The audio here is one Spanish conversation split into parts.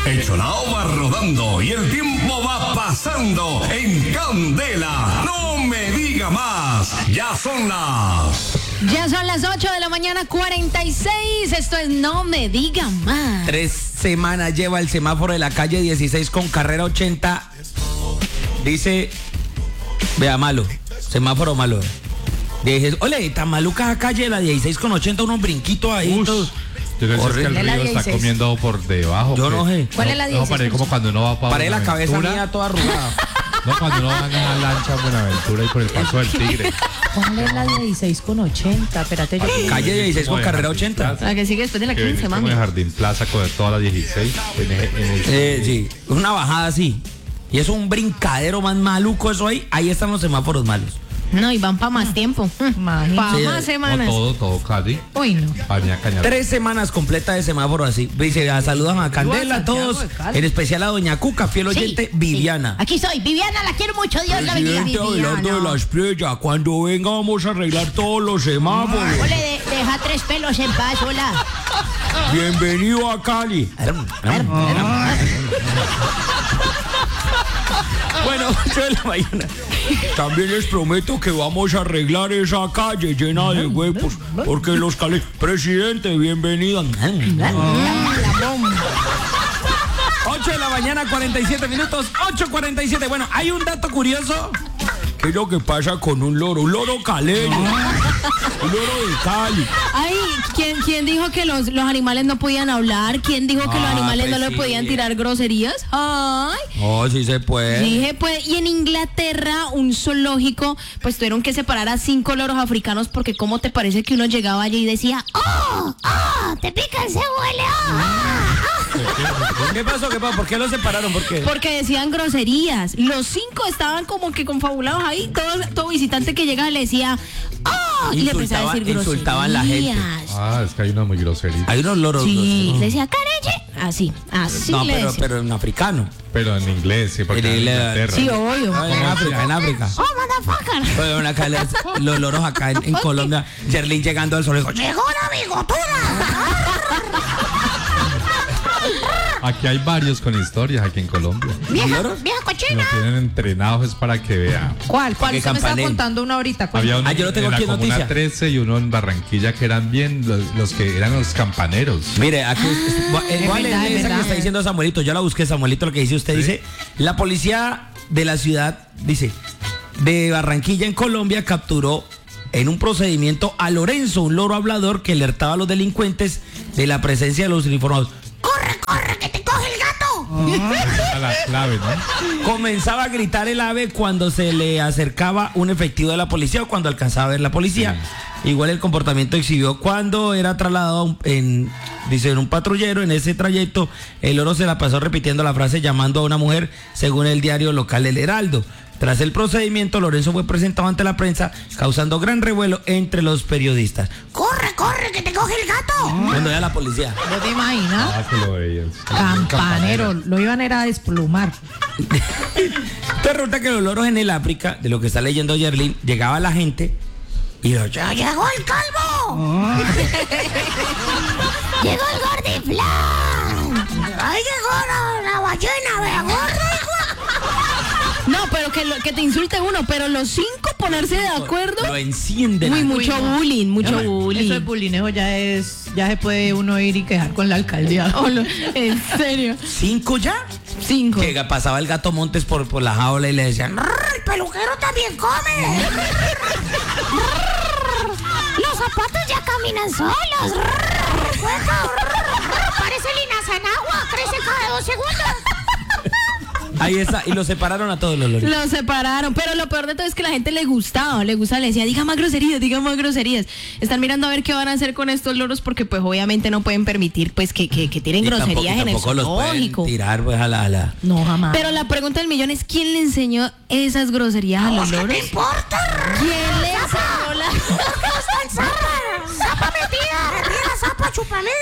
El Cholao va rodando y el tiempo va pasando en Candela. No me diga más. Ya son las 8 de la mañana, 46. Esto es No Me Diga Más. 3 semanas lleva el semáforo de la calle 16 con carrera 80. Dice, vea, malo, semáforo malo. Dije, ole, tan maluca la calle de la 16 con 80, unos brinquitos ahí. Todos. Yo no sé si el río está comiendo por debajo. Yo no sé. ¿Cuál es la 16? No, parece como cuando uno va para Paré la cabeza mía toda arrugada. No, cuando uno va en una lancha en Buenaventura y por el Paso del Tigre. ¿Cuál es la 16 con 80? Espérate, yo... Calle 16 con carrera 80. La que sigue después de la Que 15, como mami. de Jardín Plaza con toda la 16. Sí, una bajada así. Y es un brincadero más maluco eso ahí. Ahí están los semáforos malos. No, y van para más tiempo. Imagínate. Para Sí, más semanas. Todo casi. Uy, no. Avenida Cañar. 3 semanas completas de semáforo así. Dice, saludan a Candela a todos. En especial a doña Cuca, fiel oyente, Sí, Viviana. sí. Aquí soy, Viviana, la quiero mucho, Dios la bendiga. Presidente, hablando de las playas, cuando venga vamos a arreglar todos los semáforos. Ole, deja 3 pelos en paz, hola. Bienvenido a Cali. Bueno, 8 de la mañana. También les prometo que vamos a arreglar esa calle llena de huecos, porque los cales... Presidente, bienvenido. 8 de la mañana, 47 minutos, 8:47. Bueno, hay un dato curioso. ¿Qué es lo que pasa con un loro? Un loro caleño. Un loro de Cali. Ay, ¿quién dijo que los animales no podían hablar? ¿Quién dijo que los animales pues no le sí. podían tirar groserías? Ay. Oh, sí se puede. Dije, pues, y en Inglaterra, un zoológico, pues tuvieron que separar a 5 loros africanos porque ¿cómo te parece que uno llegaba allí y decía, te pica ese huele, ¿Qué pasó? ¿Por qué los separaron? ¿Por qué? Porque decían groserías. Los 5 estaban como que confabulados ahí. Todo visitante que llegaba le decía, y le empezaba a decir groserías. Insultaban la gente. Es que hay una muy grosería. Hay unos loros. Sí, le decía, careche. Así No, le decía. pero en africano. Pero en inglés, sí, porque En en inglés. Inglaterra. Sí, obvio. En África. Oh, motherfucker. Bueno, acá los loros acá en Colombia. Yerlin llegando al zoológico. Llegó la bigotuda. Aquí hay varios con historias aquí en Colombia. Vieja Lo cochina. tienen entrenados es para que vean. ¿Cuál? Que Usted me está campaneen. contando una ahorita. Había uno yo lo tengo en la aquí en Comuna noticia. 13 y uno en Barranquilla que eran bien los que eran los campaneros. Mire, aquí ¿cuál es verdad, es esa que verdad. está diciendo Samuelito? Yo la busqué, Samuelito, lo que dice usted. Sí. Dice, la policía de la ciudad, dice, de Barranquilla en Colombia capturó en un procedimiento a Lorenzo, un loro hablador que alertaba a los delincuentes de la presencia de los uniformados. ¡Corre, que te coge el gato! A la clave, ¿no? Comenzaba a gritar el ave cuando se le acercaba un efectivo de la policía o cuando alcanzaba a ver la policía. Igual el comportamiento exhibió cuando era trasladado en un patrullero. En ese trayecto, el loro se la pasó repitiendo la frase llamando a una mujer, según el diario local El Heraldo. Tras el procedimiento, Lorenzo fue presentado ante la prensa, causando gran revuelo entre los periodistas. ¡Corre, que te coge el gato! Cuando ya la policía. ¿No te imaginas? Que lo veían. Campanero. Lo iban era a desplumar. Te resulta que los loros en el África, de lo que está leyendo Yerlin, llegaba la gente y ¡ya llegó el calvo! ¡Llegó el gordiflán! ¡Ahí llegó la ballena, vea, gordo! No, pero que te insulte uno, pero los 5 ponerse de acuerdo. Lo encienden. Uy, mucho bullying, mucho Ya, bullying. Eso es bulinejo, ya se puede uno ir y quejar con la alcaldía. ¿En serio? 5 ya. 5. Que pasaba el gato Montes por la jaula y le decían, el peluquero también come. Los zapatos ya caminan solos. Parece linaza en agua, crece cada 2 segundos. Ahí está, y lo separaron a todos los loros. Los separaron, pero lo peor de todo es que la gente le gustaba, le decía, diga más groserías. Están mirando a ver qué van a hacer con estos loros porque pues obviamente no pueden permitir pues que tiren groserías en el tampoco los pueden zoológico. tirar pues a la... No, jamás. Pero la pregunta del millón es, ¿quién le enseñó esas groserías a los loros? ¿Qué importa? ¿Quién le enseñó la... ¡Zapa metida, zapa chupamedia!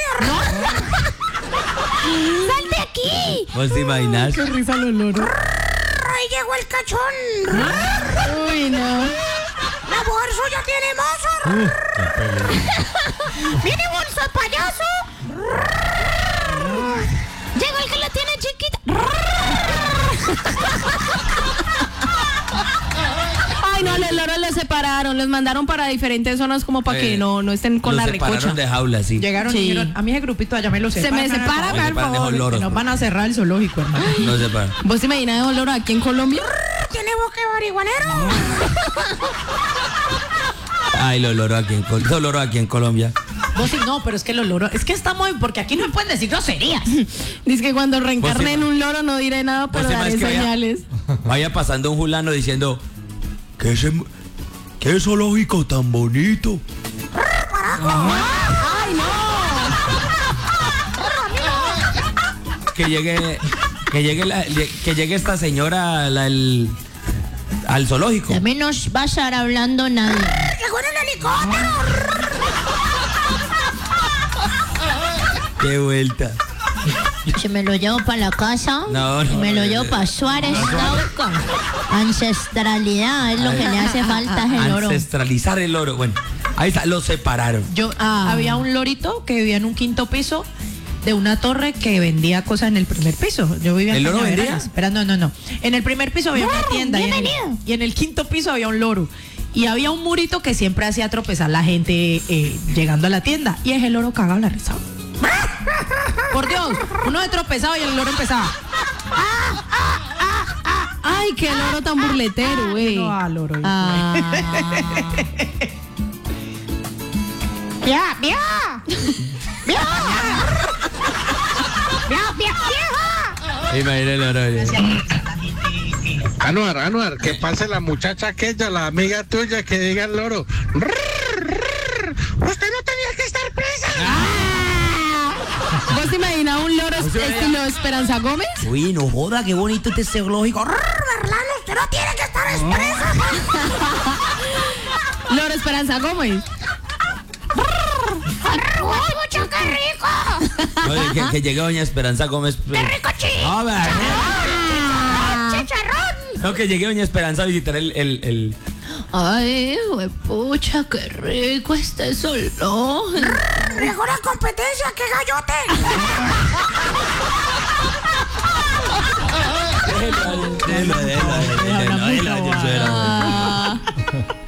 ¡Sal de aquí! ¿Vos te imaginas? Qué risa los loros. Ahí llegó el cachón. Uy, no. La mujer suya tiene mozo. ¿Viene bolso de payaso? Llegó el que lo tiene los mandaron para diferentes zonas como para que no estén con la separaron recocha. de jaula, sí. Llegaron y dijeron, a mí ese grupito allá me lo Se separan. me separa, por separan favor. esos loros, Nos van a cerrar el zoológico, hermano. No se paran. ¿Vos te imaginas de olor aquí en Colombia? ¿Tiene boca de marihuanero? Ay, los loros aquí en Colombia. Vos sí, no, pero es que los loros, es que estamos, porque aquí no me pueden decir groserías. Dice que cuando reencarnen Vos un loro no diré nada, pero vos te daré imaginas que señales. Vaya pasando un fulano diciendo, ¿qué zoológico tan bonito? ¡Ay, no! Que llegue esta señora al zoológico. De mí no va a estar hablando nadie. ¡Llegó en el helicóptero! Qué vuelta. Si me lo llevo para la casa, No, si me lo llevo para Suárez, Cauca. Ancestralidad es lo que le hace falta a ese loro. Ancestralizar el loro. Bueno, ahí está, lo separaron. Había un lorito que vivía en un quinto piso de una torre que vendía cosas en el primer piso. Yo vivía en ¿El loro Cañaveral. vendía? Espera, no. En el primer piso había una tienda bienvenido. y en el quinto piso había un loro. Y había un murito que siempre hacía tropezar la gente llegando a la tienda. Y ese loro cagaba la risa. Por Dios, uno se tropezaba y el loro empezaba. Ay, qué loro tan burletero, güey. No, loro. Imagina el loro. Anuar, que pase la muchacha aquella, la amiga tuya, que diga el loro. Usted no tenía que estar presa. ¿Vos te imaginas un loro estilo Esperanza Gómez? Uy, no joda, qué bonito este zoológico. Usted no tiene que estar expresa. Loro Esperanza Gómez. ¡Uy, mucho, qué rico! Oye, que llegue doña Esperanza Gómez. ¡Qué rico, ¡Chicharrón! No, que llegue doña Esperanza a visitar el... Ay, pucha, qué rico este zoológico. Mejor la competencia, que gallote. Déjalo.